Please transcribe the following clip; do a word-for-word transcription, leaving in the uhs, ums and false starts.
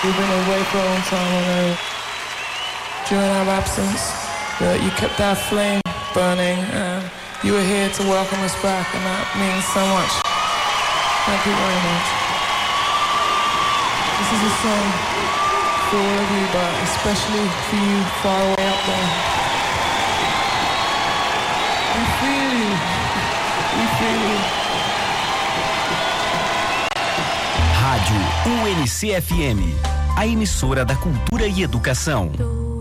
You've been away for a long time, I know. During our absence, uh, you kept our flame burning, and you were here to welcome us back, and that means so much. Thank you very much. This is a song for all of you, but especially for you far away up there. We feel you. We feel you. Rádio U N C F M, a emissora da cultura e educação.